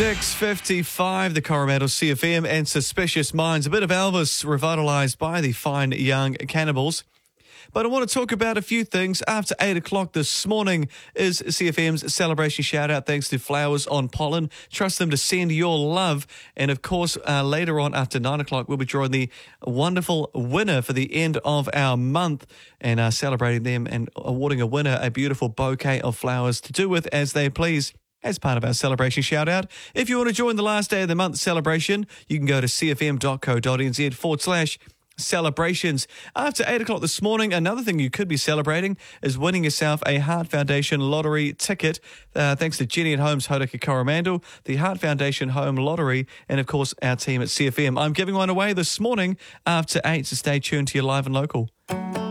6:55, the Coromandel CFM and Suspicious Minds. A bit of Elvis revitalised by the fine young Cannibals. But I want to talk about a few things. After 8 o'clock this morning is CFM's celebration shout-out thanks to Flowers on Pollen. Trust them to send your love. And, of course, later on after 9 o'clock, we'll be drawing the wonderful winner for the end of our month and celebrating them and awarding a winner a beautiful bouquet of flowers to do with as they please. As part of our celebration shout-out, if you want to join the last day of the month celebration, you can go to cfm.co.nz/celebrations. After 8 o'clock this morning, another thing you could be celebrating is winning yourself a Heart Foundation lottery ticket. Thanks to Jenny at Homes Hauraki Coromandel, the Heart Foundation Home Lottery, and of course our team at CFM. I'm giving one away this morning after 8, so stay tuned to your Live and Local.